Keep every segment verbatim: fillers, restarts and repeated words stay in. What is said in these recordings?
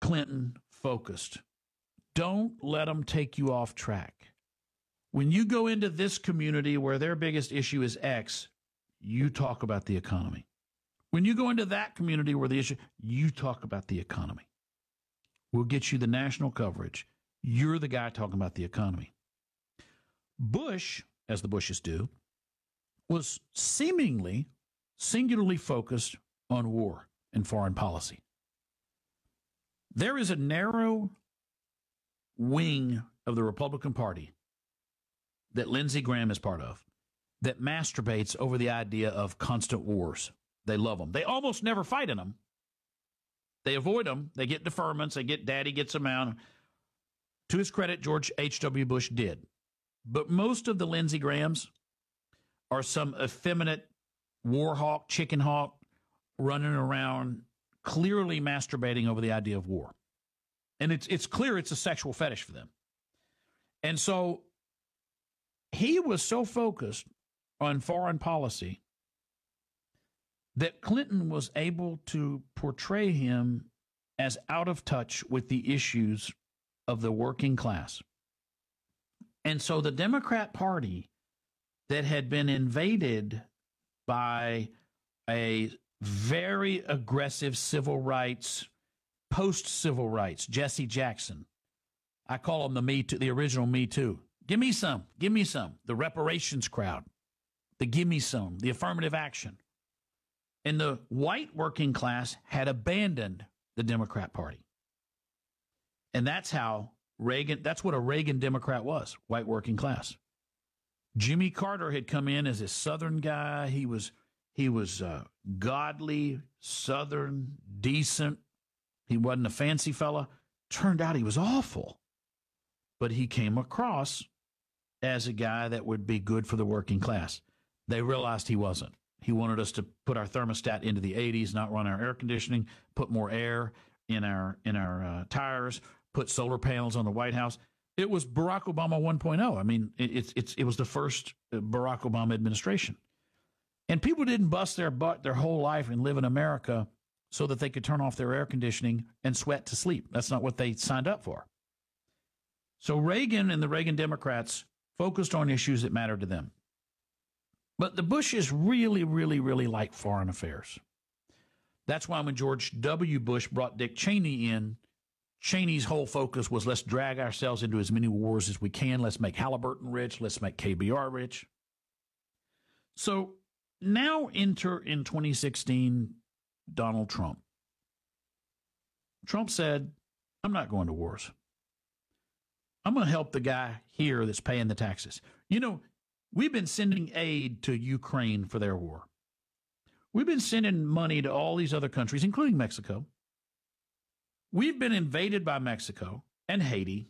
Clinton focused. Don't let them take you off track. When you go into this community where their biggest issue is X, you talk about the economy. When you go into that community where the issue, you talk about the economy. We'll get you the national coverage. You're the guy talking about the economy. Bush, as the Bushes do, was seemingly singularly focused on war and foreign policy. There is a narrow wing of the Republican Party that Lindsey Graham is part of that masturbates over the idea of constant wars. They love them. They almost never fight in them. They avoid them. They get deferments. They get daddy gets them out. To his credit, George H W. Bush did. But most of the Lindsey Grahams are some effeminate war hawk, chicken hawk, running around, clearly masturbating over the idea of war. And it's it's clear it's a sexual fetish for them. And so he was so focused on foreign policy that Clinton was able to portray him as out of touch with the issues of the working class. And so the Democrat Party that had been invaded by a very aggressive civil rights, post-civil rights, Jesse Jackson. I call him the Me Too, the original Me Too. Give me some, give me some. The reparations crowd, the give me some, the affirmative action. And the white working class had abandoned the Democrat Party. And that's how Reagan, that's what a Reagan Democrat was, white working class. Jimmy Carter had come in as a Southern guy. He was he was uh, godly, Southern, decent. He wasn't a fancy fella. Turned out he was awful. But he came across as a guy that would be good for the working class. They realized he wasn't. He wanted us to put our thermostat into the eighties, not run our air conditioning, put more air in our in our uh, tires, put solar panels on the White House. It was Barack Obama one point oh. I mean, it, it's it's it was the first Barack Obama administration. And people didn't bust their butt their whole life and live in America so that they could turn off their air conditioning and sweat to sleep. That's not what they signed up for. So Reagan and the Reagan Democrats focused on issues that mattered to them. But the Bushes really, really, really liked foreign affairs. That's why when George W. Bush brought Dick Cheney in, Cheney's whole focus was let's drag ourselves into as many wars as we can. Let's make Halliburton rich. Let's make K B R rich. So now enter in twenty sixteen Donald Trump. Trump said, I'm not going to wars. I'm going to help the guy here that's paying the taxes. You know, we've been sending aid to Ukraine for their war. We've been sending money to all these other countries, including Mexico. We've been invaded by Mexico and Haiti.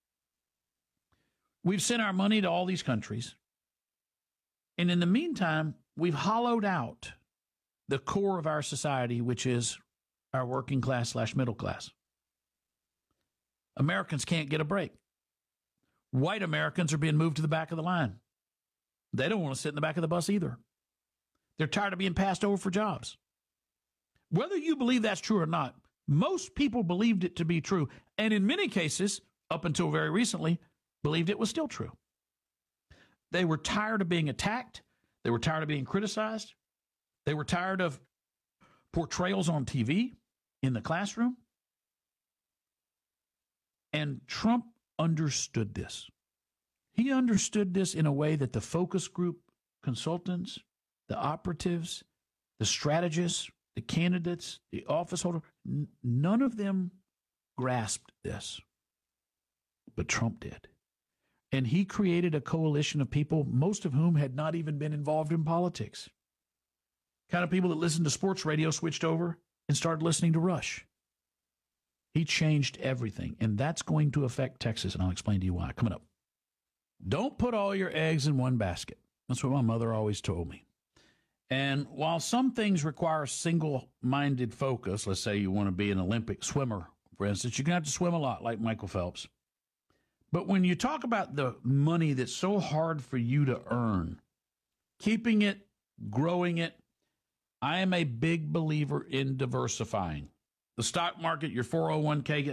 We've sent our money to all these countries. And in the meantime, we've hollowed out the core of our society, which is our working class slash middle class. Americans can't get a break. White Americans are being moved to the back of the line. They don't want to sit in the back of the bus either. They're tired of being passed over for jobs. Whether you believe that's true or not, most people believed it to be true. And in many cases, up until very recently, believed it was still true. They were tired of being attacked. They were tired of being criticized. They were tired of portrayals on T V, in the classroom. And Trump understood this. He understood this in a way that the focus group consultants, the operatives, the strategists, the candidates, the office holder, n- none of them grasped this. But Trump did. And he created a coalition of people, most of whom had not even been involved in politics. Kind of people that listened to sports radio switched over and started listening to Rush. He changed everything, and that's going to affect Texas, and I'll explain to you why. Coming up. Don't put all your eggs in one basket. That's what my mother always told me. And while some things require single-minded focus, let's say you want to be an Olympic swimmer, for instance, you're going to have to swim a lot like Michael Phelps. But when you talk about the money that's so hard for you to earn, keeping it, growing it, I am a big believer in diversifying. The stock market, your four oh one k